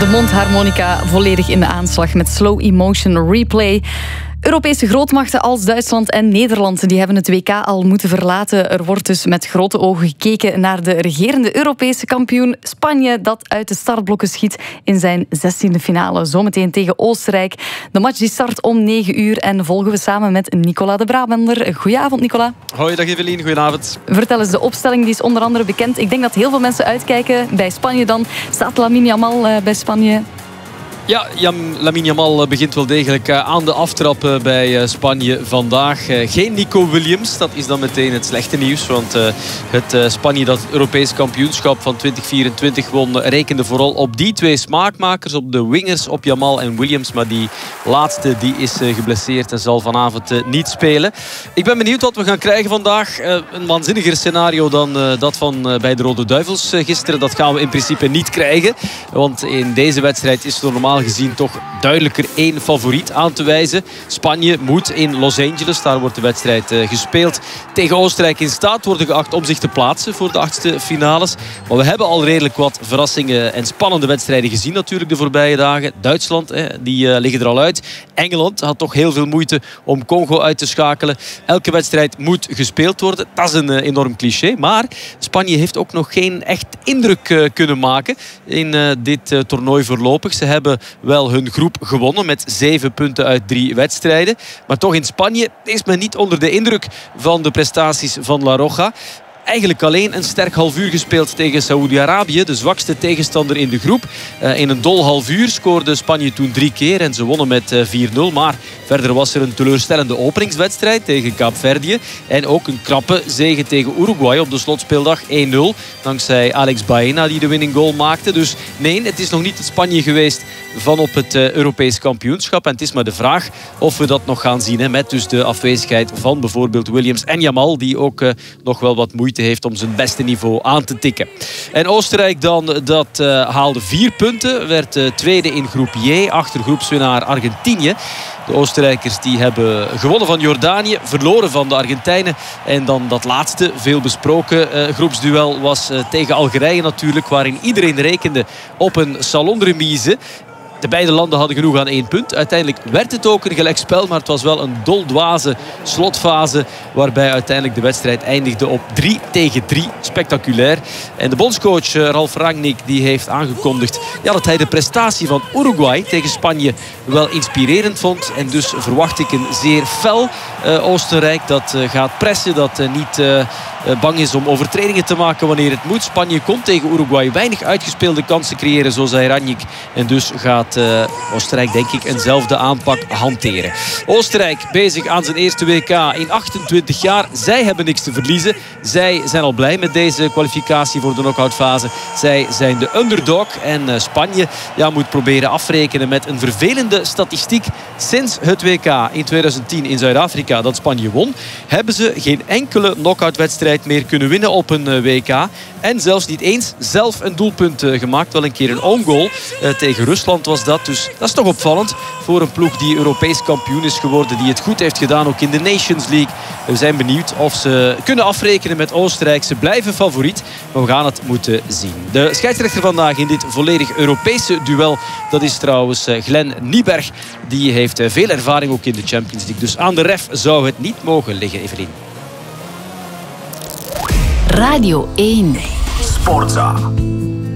De mondharmonica volledig in de aanslag met slow emotion replay. Europese grootmachten als Duitsland en Nederland die hebben het WK al moeten verlaten. Er wordt dus met grote ogen gekeken naar de regerende Europese kampioen Spanje, dat uit de startblokken schiet in zijn 16e finale. Zometeen tegen Oostenrijk. De match die start om 9 uur en volgen we samen met Nicola de Brabander. Goedenavond, Nicola. Hoi, dag Evelien. Goedenavond. Vertel eens, de opstelling die is onder andere bekend. Ik denk dat heel veel mensen uitkijken bij Spanje dan. Staat Lamine Yamal bij Spanje? Ja, Lamine Yamal begint wel degelijk aan de aftrap bij Spanje vandaag. Geen Nico Williams, dat is dan meteen het slechte nieuws. Want het Spanje dat het Europees kampioenschap van 2024 won, rekende vooral op die twee smaakmakers, op de wingers, op Yamal en Williams. Maar die laatste die is geblesseerd en zal vanavond niet spelen. Ik ben benieuwd wat we gaan krijgen vandaag. Een waanzinniger scenario dan dat van bij de Rode Duivels gisteren. Dat gaan we in principe niet krijgen. Want in deze wedstrijd is er normaal gezien toch duidelijker één favoriet aan te wijzen. Spanje moet in Los Angeles, daar wordt de wedstrijd gespeeld, tegen Oostenrijk in staat worden geacht om zich te plaatsen voor de achtste finales. Maar we hebben al redelijk wat verrassingen en spannende wedstrijden gezien natuurlijk de voorbije dagen. Duitsland, die liggen er al uit. Engeland had toch heel veel moeite om Congo uit te schakelen. Elke wedstrijd moet gespeeld worden. Dat is een enorm cliché. Maar Spanje heeft ook nog geen echt indruk kunnen maken in dit toernooi voorlopig. Ze hebben wel hun groep gewonnen met 7 punten uit 3 wedstrijden. Maar toch in Spanje is men niet onder de indruk van de prestaties van La Roja. Eigenlijk alleen een sterk half uur gespeeld tegen Saoedi-Arabië, de zwakste tegenstander in de groep. In een dol half uur scoorde Spanje toen 3 keer en ze wonnen met 4-0. Maar verder was er een teleurstellende openingswedstrijd tegen Kaapverdië. En ook een krappe zege tegen Uruguay op de slotspeeldag 1-0. Dankzij Alex Baena die de winning goal maakte. Dus nee, het is nog niet het Spanje geweest van op het Europees kampioenschap. En het is maar de vraag of we dat nog gaan zien. Met dus de afwezigheid van bijvoorbeeld Williams en Yamal, die ook nog wel wat moeite heeft om zijn beste niveau aan te tikken. En Oostenrijk dan, dat haalde 4 punten. Werd tweede in groep J, achter groepswinnaar Argentinië. De Oostenrijkers die hebben gewonnen van Jordanië, verloren van de Argentijnen. En dan dat laatste, veel besproken groepsduel was tegen Algerije natuurlijk, waarin iedereen rekende op een salonremise. De beide landen hadden genoeg aan 1 punt. Uiteindelijk werd het ook een gelijkspel, maar het was wel een doldwaze slotfase waarbij uiteindelijk de wedstrijd eindigde op 3-3. Spectaculair. En de bondscoach Ralf Rangnick die heeft aangekondigd dat hij de prestatie van Uruguay tegen Spanje wel inspirerend vond. En dus verwacht ik een zeer fel Oostenrijk dat gaat pressen, dat niet bang is om overtredingen te maken wanneer het moet. Spanje kon tegen Uruguay weinig uitgespeelde kansen creëren, zo zei Rangnick. En dus gaat Oostenrijk denk ik eenzelfde aanpak hanteren. Oostenrijk bezig aan zijn eerste WK in 28 jaar. Zij hebben niks te verliezen. Zij zijn al blij met deze kwalificatie voor de knock-outfase. Zij zijn de underdog. En Spanje moet proberen afrekenen met een vervelende statistiek. Sinds het WK in 2010 in Zuid-Afrika dat Spanje won, hebben ze geen enkele knock-outwedstrijd meer kunnen winnen op een WK. En zelfs niet eens zelf een doelpunt gemaakt. Wel een keer een own goal tegen Rusland was dat. Dus dat is toch opvallend voor een ploeg die Europees kampioen is geworden. Die het goed heeft gedaan ook in de Nations League. We zijn benieuwd of ze kunnen afrekenen met Oostenrijk. Ze blijven favoriet, maar we gaan het moeten zien. De scheidsrechter vandaag in dit volledig Europese duel, dat is trouwens Glenn Nieberg. Die heeft veel ervaring ook in de Champions League. Dus aan de ref zou het niet mogen liggen, Evelien. Radio 1 Sportza.